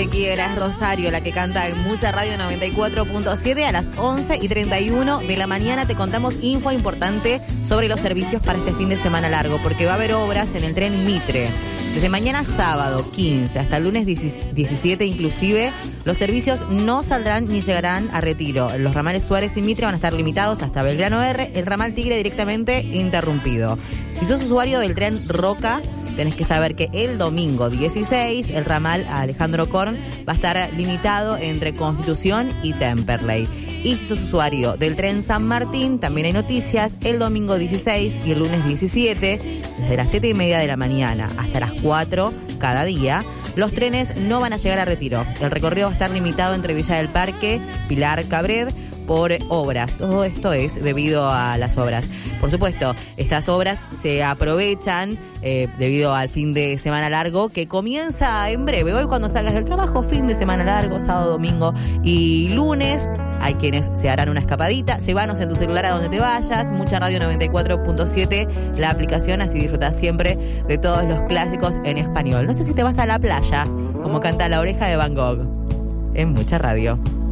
que quiera, es Rosario la que canta en Mucha Radio 94.7. A las 11:31 de la mañana te contamos info importante sobre los servicios para este fin de semana largo, porque va a haber obras en el tren Mitre. Desde mañana sábado 15 hasta el lunes 17 inclusive, los servicios no saldrán ni llegarán a Retiro. Los ramales Suárez y Mitre van a estar limitados hasta Belgrano R, el ramal Tigre directamente interrumpido. Si sos usuario del tren Roca, tenés que saber que el domingo 16, el ramal Alejandro Korn va a estar limitado entre Constitución y Temperley. Y si sos usuario del tren San Martín, también hay noticias. El domingo 16 y el lunes 17, desde las 7:30 de la mañana hasta las 4 cada día, los trenes no van a llegar a Retiro. El recorrido va a estar limitado entre Villa del Parque, Pilar, Cabred, por obras. Todo esto es debido a las obras. Por supuesto, estas obras se aprovechan debido al fin de semana largo que comienza en breve. Hoy cuando salgas del trabajo, fin de semana largo, sábado, domingo y lunes. Hay quienes se harán una escapadita. Llévanos en tu celular a donde te vayas. Mucha Radio 94.7, la aplicación, así disfrutás siempre de todos los clásicos en español. No sé si te vas a la playa, como canta La Oreja de Van Gogh en Mucha Radio.